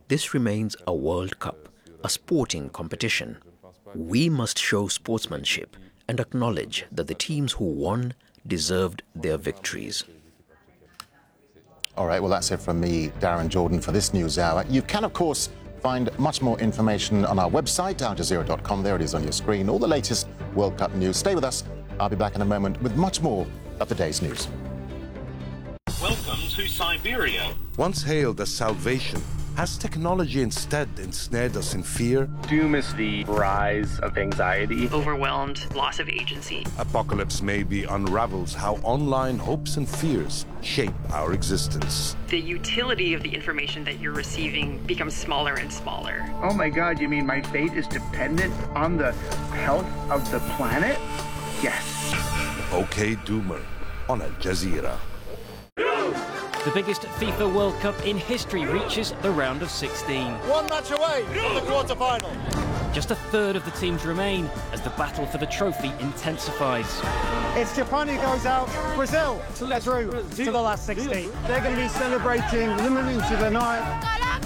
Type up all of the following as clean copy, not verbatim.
This remains a World Cup, a sporting competition. We must show sportsmanship and acknowledge that the teams who won deserved their victories. All right, well, that's it from me, Darren Jordan, for this news hour. You can, of course, find much more information on our website, aljazeera.com. There it is on your screen. All the latest World Cup news. Stay with us. I'll be back in a moment with much more of the day's news. Welcome to Siberia. Once hailed as salvation, has technology instead ensnared us in fear? Doom is the rise of anxiety. Overwhelmed, loss of agency. Apocalypse maybe unravels how online hopes and fears shape our existence. The utility of the information that you're receiving becomes smaller and smaller. Oh my God, you mean my fate is dependent on the health of the planet? Yes. OK Doomer on Al Jazeera. The biggest FIFA World Cup in history reaches the round of 16. One match away from the quarter-final. Just a third of the teams remain as the battle for the trophy intensifies. It's Japan who goes out, Brazil through to the last 16. They're going to be celebrating the minutes of the night.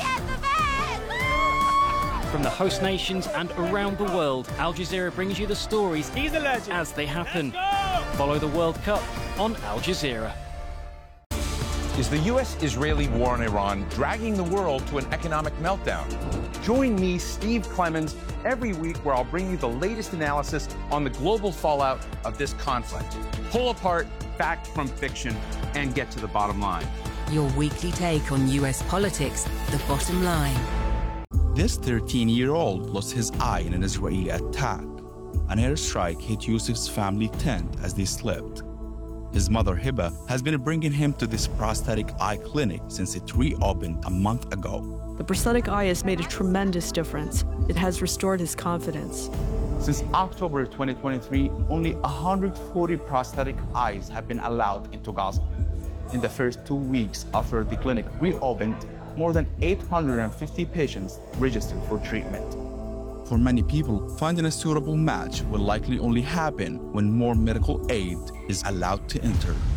From the host nations and around the world, Al Jazeera brings you the stories as they happen. Follow the World Cup on Al Jazeera. Is the U.S.-Israeli war in Iran dragging the world to an economic meltdown? Join me, Steve Clemens, every week where I'll bring you the latest analysis on the global fallout of this conflict. Pull apart fact from fiction and get to the bottom line. Your weekly take on U.S. politics, the bottom line. This 13-year-old lost his eye in an Israeli attack. An airstrike hit Yusuf's family tent as they slept. His mother, Hiba, has been bringing him to this prosthetic eye clinic since it reopened a month ago. The prosthetic eye has made a tremendous difference. It has restored his confidence. Since October 2023, only 140 prosthetic eyes have been allowed into Gaza. In the first 2 weeks after the clinic reopened, more than 850 patients registered for treatment. For many people, finding a suitable match will likely only happen when more medical aid is allowed to enter.